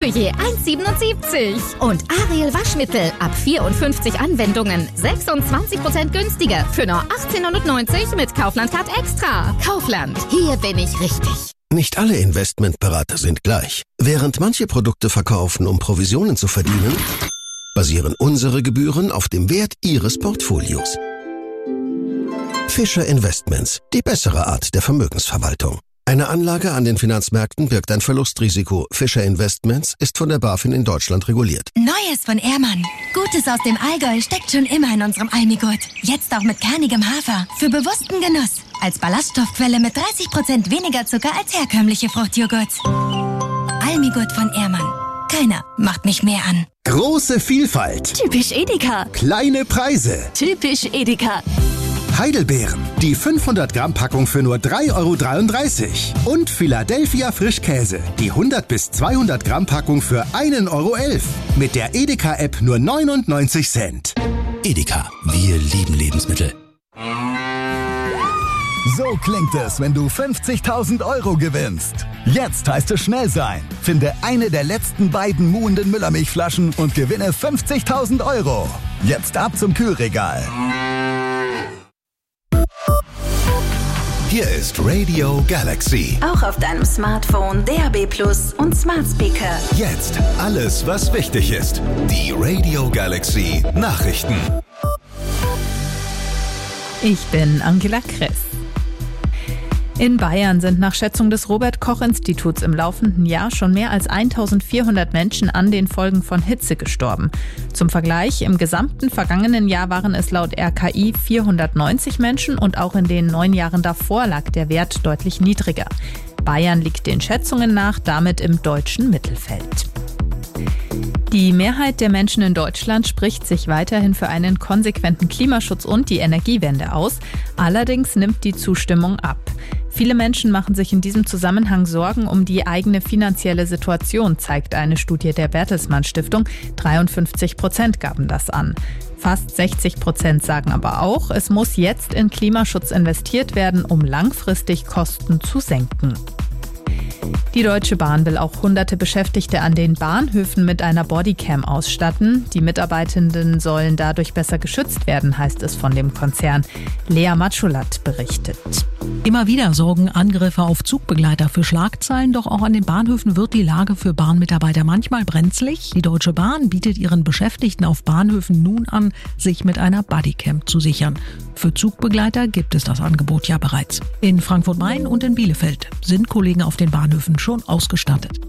je 1,77. Und Ariel Waschmittel ab 54 Anwendungen 26% günstiger für nur 18,90 mit Kaufland-Card Extra. Kaufland, hier bin ich richtig. Nicht alle Investmentberater sind gleich. Während manche Produkte verkaufen, um Provisionen zu verdienen, basieren unsere Gebühren auf dem Wert Ihres Portfolios. Fischer Investments, die bessere Art der Vermögensverwaltung. Eine Anlage an den Finanzmärkten birgt ein Verlustrisiko. Fischer Investments ist von der BaFin in Deutschland reguliert. Neues von Ehrmann. Gutes aus dem Allgäu steckt schon immer in unserem Almigurt. Jetzt auch mit kernigem Hafer. Für bewussten Genuss. Als Ballaststoffquelle mit 30% weniger Zucker als herkömmliche Fruchtjoghurts. Almigurt von Ehrmann. Keiner macht mich mehr an. Große Vielfalt. Typisch Edeka. Kleine Preise. Typisch Edeka. Heidelbeeren. Die 500 Gramm Packung für nur 3,33 €. Und Philadelphia Frischkäse. Die 100 bis 200 Gramm Packung für 1,11 €. Mit der Edeka-App nur 99 Cent. Edeka, wir lieben Lebensmittel. So klingt es, wenn du 50.000 € gewinnst. Jetzt heißt es schnell sein. Finde eine der letzten beiden muhenden Müllermilchflaschen und gewinne 50.000 €. Jetzt ab zum Kühlregal. Hier ist Radio Galaxy. Auch auf deinem Smartphone, DAB+ und Smart Speaker. Jetzt alles, was wichtig ist. Die Radio Galaxy Nachrichten. Ich bin Angela Kress. In Bayern sind nach Schätzung des Robert-Koch-Instituts im laufenden Jahr schon mehr als 1.400 Menschen an den Folgen von Hitze gestorben. Zum Vergleich, im gesamten vergangenen Jahr waren es laut RKI 490 Menschen und auch in den 9 Jahren davor lag der Wert deutlich niedriger. Bayern liegt den Schätzungen nach damit im deutschen Mittelfeld. Die Mehrheit der Menschen in Deutschland spricht sich weiterhin für einen konsequenten Klimaschutz und die Energiewende aus. Allerdings nimmt die Zustimmung ab. Viele Menschen machen sich in diesem Zusammenhang Sorgen um die eigene finanzielle Situation, zeigt eine Studie der Bertelsmann Stiftung. 53% gaben das an. Fast 60% sagen aber auch, es muss jetzt in Klimaschutz investiert werden, um langfristig Kosten zu senken. Die Deutsche Bahn will auch hunderte Beschäftigte an den Bahnhöfen mit einer Bodycam ausstatten. Die Mitarbeitenden sollen dadurch besser geschützt werden, heißt es von dem Konzern. Lea Matschulat berichtet. Immer wieder sorgen Angriffe auf Zugbegleiter für Schlagzeilen, doch auch an den Bahnhöfen wird die Lage für Bahnmitarbeiter manchmal brenzlig. Die Deutsche Bahn bietet ihren Beschäftigten auf Bahnhöfen nun an, sich mit einer Bodycam zu sichern. Für Zugbegleiter gibt es das Angebot ja bereits. In Frankfurt-Main und in Bielefeld sind Kollegen auf den Bahnhöfen schon ausgestattet.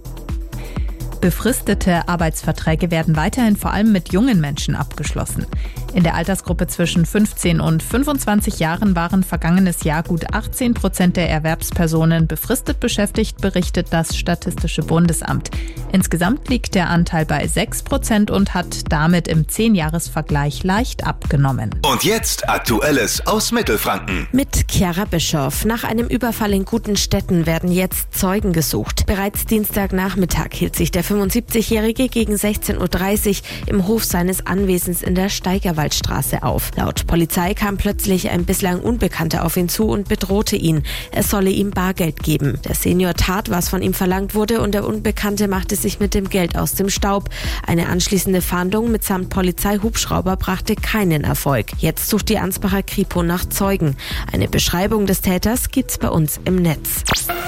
Befristete Arbeitsverträge werden weiterhin vor allem mit jungen Menschen abgeschlossen. In der Altersgruppe zwischen 15 und 25 Jahren waren vergangenes Jahr gut 18% der Erwerbspersonen befristet beschäftigt, berichtet das Statistische Bundesamt. Insgesamt liegt der Anteil bei 6% und hat damit im 10-Jahres-Vergleich leicht abgenommen. Und jetzt Aktuelles aus Mittelfranken. Mit Chiara Bischoff. Nach einem Überfall in Gutenstetten werden jetzt Zeugen gesucht. Bereits Dienstagnachmittag hielt sich der 75-Jährige gegen 16:30 Uhr im Hof seines Anwesens in der Steigerwaldstraße auf. Laut Polizei kam plötzlich ein bislang Unbekannter auf ihn zu und bedrohte ihn. Er solle ihm Bargeld geben. Der Senior tat, was von ihm verlangt wurde, und der Unbekannte machte sich mit dem Geld aus dem Staub. Eine anschließende Fahndung mitsamt Polizeihubschrauber brachte keinen Erfolg. Jetzt sucht die Ansbacher Kripo nach Zeugen. Eine Beschreibung des Täters gibt's bei uns im Netz.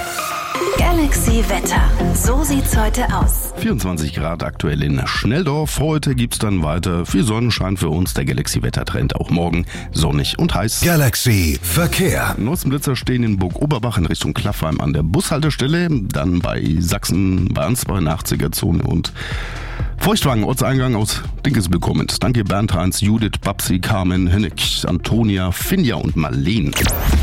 Galaxy Wetter. So sieht's heute aus. 24 Grad aktuell in Schnelldorf. Heute gibt's dann weiter viel Sonnenschein für uns. Der Galaxy Wettertrend auch morgen sonnig und heiß. Galaxy Verkehr. Nutzblitzer stehen in Burg-Oberbach in Richtung Klaffheim an der Bushaltestelle. Dann bei Sachsen, bei Ansbach in der 80er-Zone und Feuchtwagen, Ortseingang aus Dinkelsbühl kommend. Danke Bernd-Heinz, Judith, Babsi, Carmen, Hennig, Antonia, Finja und Marleen.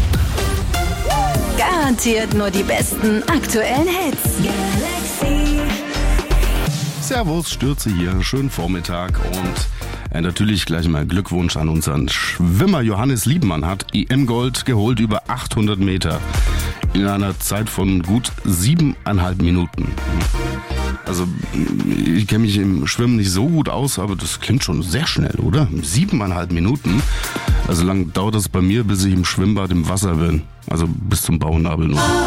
Garantiert nur die besten aktuellen Hits. Galaxy. Servus, Stürze hier, schönen Vormittag und natürlich gleich mal Glückwunsch an unseren Schwimmer. Johannes Liebmann hat EM-Gold geholt über 800 Meter in einer Zeit von gut 7,5 Minuten. Also ich kenne mich im Schwimmen nicht so gut aus, aber das klingt schon sehr schnell, oder? 7,5 Minuten. Also lang dauert es bei mir, bis ich im Schwimmbad im Wasser bin. Also bis zum Bauchnabel nur.